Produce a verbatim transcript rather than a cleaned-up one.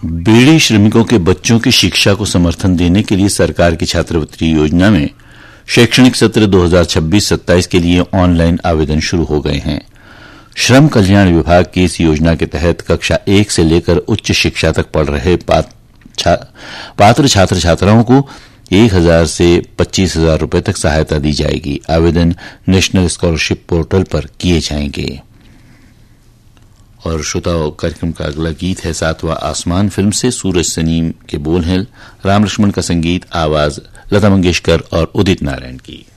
बीड़ी श्रमिकों के बच्चों की शिक्षा को समर्थन देने के लिए सरकार की छात्रवृत्ति योजना में शैक्षणिक सत्र दो हज़ार छब्बीस सत्ताईस के लिए ऑनलाइन आवेदन शुरू हो गए हैं। श्रम कल्याण विभाग की इस योजना के तहत कक्षा एक से लेकर उच्च शिक्षा तक पढ़ रहे छा, पात्र छात्र छात्राओं को एक हजार से पच्चीस हजार रुपए तक सहायता दी जाएगी। आवेदन नेशनल स्कॉलरशिप पोर्टल पर किए जाएंगे। और श्रोताओं, कार्यक्रम का अगला गीत है सातवां आसमान फिल्म से। सूरज सनीम के बोल हैं, राम लक्ष्मण का संगीत, आवाज लता मंगेशकर और उदित नारायण की।